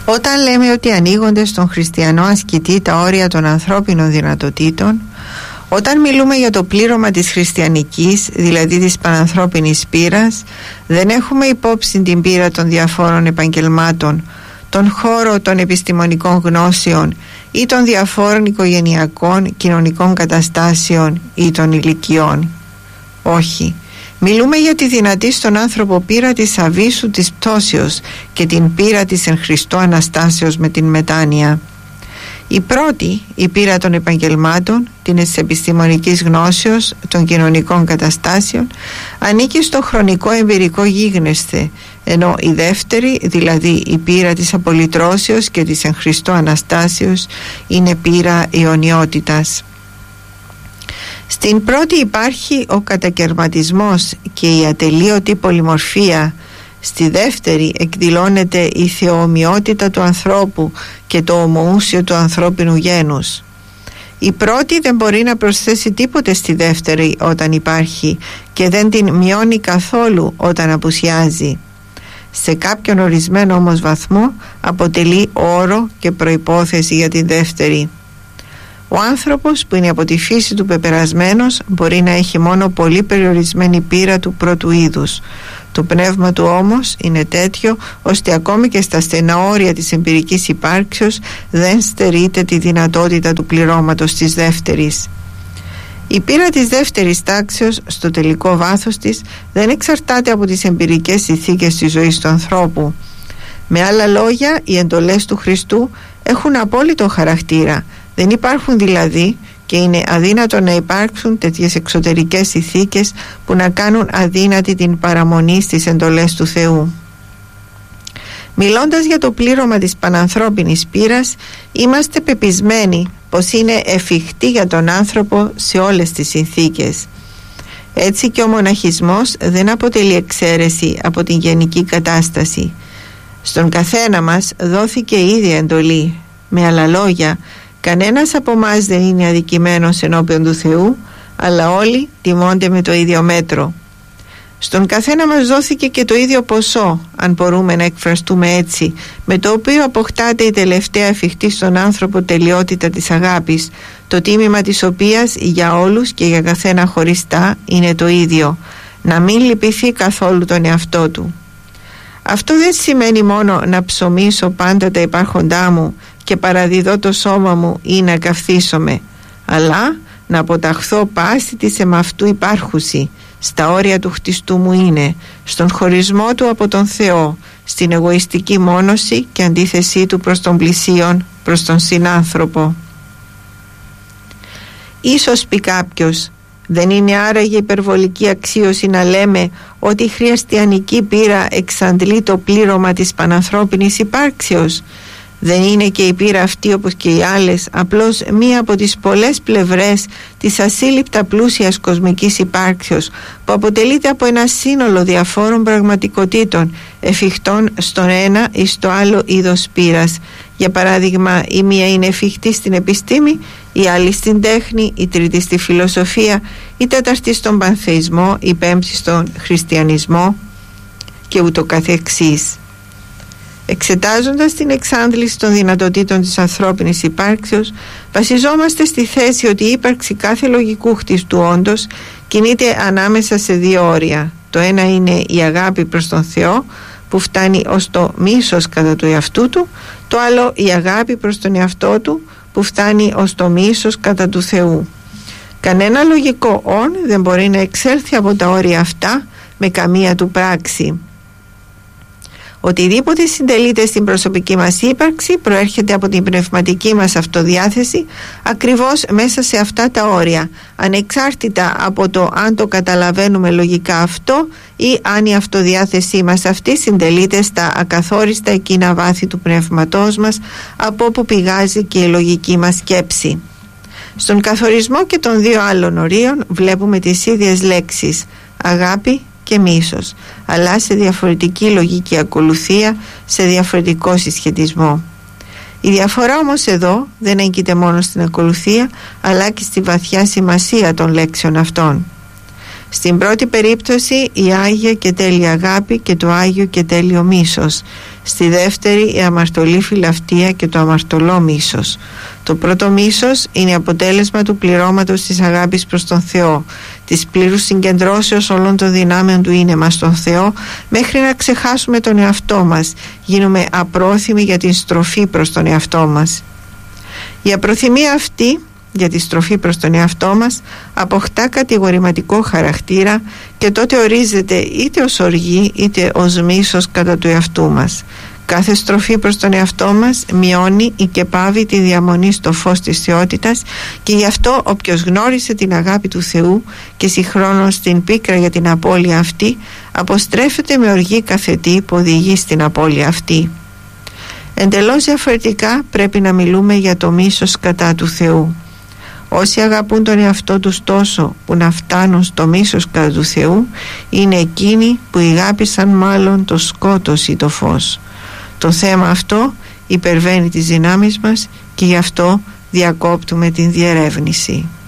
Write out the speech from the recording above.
Όταν λέμε ότι ανοίγονται στον χριστιανό ασκητή τα όρια των ανθρώπινων δυνατοτήτων, όταν μιλούμε για το πλήρωμα της χριστιανικής, δηλαδή της πανανθρώπινης πείρας, δεν έχουμε υπόψη την πείρα των διαφόρων επαγγελμάτων, τον χώρο των επιστημονικών γνώσεων ή των διαφόρων οικογενειακών, κοινωνικών καταστάσεων ή των ηλικιών. Όχι. Μιλούμε για τη δυνατή στον άνθρωπο πείρα της αβύσσου της πτώσεως και την πείρα της εν Χριστώ Αναστάσεως με την μετάνοια. Η πρώτη, η πείρα των επαγγελμάτων, της επιστημονικής γνώσεως, των κοινωνικών καταστάσεων, ανήκει στο χρονικό εμπειρικό γίγνεσθε, ενώ η δεύτερη, δηλαδή η πείρα της απολυτρώσεως και της εν Χριστώ Αναστάσεως, είναι πείρα αιωνιότητας. Στην πρώτη υπάρχει ο κατακερματισμός και η ατελείωτη πολυμορφία. Στη δεύτερη εκδηλώνεται η θεοομοιότητα του ανθρώπου και το ομοούσιο του ανθρώπινου γένους. Η πρώτη δεν μπορεί να προσθέσει τίποτε στη δεύτερη όταν υπάρχει και δεν την μειώνει καθόλου όταν απουσιάζει. Σε κάποιον ορισμένο όμως βαθμό αποτελεί όρο και προϋπόθεση για τη δεύτερη. Ο άνθρωπος που είναι από τη φύση του πεπερασμένος μπορεί να έχει μόνο πολύ περιορισμένη πείρα του πρώτου είδους. Το πνεύμα του όμως είναι τέτοιο ώστε ακόμη και στα στενά όρια της εμπειρικής υπάρξεως δεν στερείται τη δυνατότητα του πληρώματος της δεύτερης. Η πείρα της δεύτερης τάξεως στο τελικό βάθος της δεν εξαρτάται από τις εμπειρικές συνθήκες της ζωής του ανθρώπου. Με άλλα λόγια, οι εντολές του Χριστού έχουν απόλυτο χαρακτήρα. Δεν υπάρχουν δηλαδή και είναι αδύνατο να υπάρξουν τέτοιες εξωτερικές συνθήκες που να κάνουν αδύνατη την παραμονή στις εντολές του Θεού. Μιλώντας για το πλήρωμα της πανανθρώπινης πείρας, είμαστε πεπισμένοι πως είναι εφικτή για τον άνθρωπο σε όλες τις συνθήκες. Έτσι και ο μοναχισμός δεν αποτελεί εξαίρεση από την γενική κατάσταση. Στον καθένα μας δόθηκε η ίδια εντολή. Με άλλα λόγια, κανένας από εμάς δεν είναι αδικημένος ενώπιον του Θεού, αλλά όλοι τιμώνται με το ίδιο μέτρο. Στον καθένα μας δόθηκε και το ίδιο ποσό, αν μπορούμε να εκφραστούμε έτσι, με το οποίο αποκτάται η τελευταία εφικτή στον άνθρωπο τελειότητα της αγάπης, το τίμημα της οποίας για όλους και για καθένα χωριστά είναι το ίδιο, να μην λυπηθεί καθόλου τον εαυτό του. Αυτό δεν σημαίνει μόνο να ψωμίσω πάντα τα υπάρχοντά μου και παραδιδώ το σώμα μου ή να καυθίσομαι, αλλά να αποταχθώ πάση της εμαυτού υπάρχουση, στα όρια του χτιστού μου είναι, στον χωρισμό του από τον Θεό, στην εγωιστική μόνωση και αντίθεσή του προς τον πλησίον, προς τον συνάνθρωπο. Ίσως πει κάποιος, δεν είναι άραγε υπερβολική αξίωση να λέμε ότι η χριστιανική πείρα εξαντλεί το πλήρωμα της πανανθρώπινης υπάρξεως? Δεν είναι και η πείρα αυτή, όπως και οι άλλες, απλώς μία από τις πολλές πλευρές της ασύλληπτα πλούσιας κοσμικής υπάρξεως, που αποτελείται από ένα σύνολο διαφόρων πραγματικοτήτων εφικτών στον ένα ή στο άλλο είδος πείρας? Για παράδειγμα, η μία είναι εφικτή στην επιστήμη, η άλλη στην τέχνη, η τρίτη στη φιλοσοφία, η τέταρτη στον πανθεϊσμό, η πέμπτη στον χριστιανισμό και ούτω καθεξής. Εξετάζοντας την εξάντληση των δυνατοτήτων της ανθρώπινης υπάρξεως, βασιζόμαστε στη θέση ότι η ύπαρξη κάθε λογικού χτιστού όντως κινείται ανάμεσα σε δύο όρια. Το ένα είναι η αγάπη προς τον Θεό, που φτάνει ως το μίσος κατά του εαυτού του, το άλλο η αγάπη προς τον εαυτό του, που φτάνει ως το μίσος κατά του Θεού. Κανένα λογικό «ον» δεν μπορεί να εξέλθει από τα όρια αυτά με καμία του πράξη. Οτιδήποτε συντελείται στην προσωπική μας ύπαρξη προέρχεται από την πνευματική μας αυτοδιάθεση ακριβώς μέσα σε αυτά τα όρια, ανεξάρτητα από το αν το καταλαβαίνουμε λογικά αυτό ή αν η αυτοδιάθεσή μας αυτή συντελείται στα ακαθόριστα εκείνα βάθη του πνεύματός μας, από όπου πηγάζει και η λογική μας σκέψη. Στον καθορισμό και των δύο άλλων ορίων βλέπουμε τις ίδιες λέξεις, αγάπη και μίσος, αλλά σε διαφορετική λογική ακολουθία, σε διαφορετικό συσχετισμό. Η διαφορά όμως εδώ δεν έγκυται μόνο στην ακολουθία, αλλά και στη βαθιά σημασία των λέξεων αυτών. Στην πρώτη περίπτωση η Άγια και τέλεια αγάπη και το Άγιο και τέλειο μίσος. στη δεύτερη η αμαρτωλή φιλαυτία και το αμαρτωλό μίσος. Το πρώτο μίσος είναι αποτέλεσμα του πληρώματος της αγάπης προς τον Θεό, της πλήρους συγκεντρώσεως όλων των δυνάμεων του είναι μας στον Θεό, μέχρι να ξεχάσουμε τον εαυτό μας, γίνουμε απρόθυμοι για την στροφή προς τον εαυτό μας. Η απροθυμία αυτή για τη στροφή προς τον εαυτό μας αποκτά κατηγορηματικό χαρακτήρα και τότε ορίζεται είτε ως οργή είτε ως μίσος κατά του εαυτού μας. Κάθε στροφή προς τον εαυτό μας μειώνει ή και πάβει τη διαμονή στο φως της θεότητας, και γι' αυτό όποιος γνώρισε την αγάπη του Θεού και συγχρόνως την πίκρα για την απώλεια αυτή, αποστρέφεται με οργή καθετή που οδηγεί στην απώλεια αυτή. Εντελώς διαφορετικά πρέπει να μιλούμε για το μίσος κατά του Θεού. Όσοι αγαπούν τον εαυτό τους τόσο που να φτάνουν στο μίσος κατά του Θεού, είναι εκείνοι που αγάπησαν μάλλον το σκότος ή το φως. Το θέμα αυτό υπερβαίνει τις δυνάμεις μας και γι' αυτό διακόπτουμε την διερεύνηση.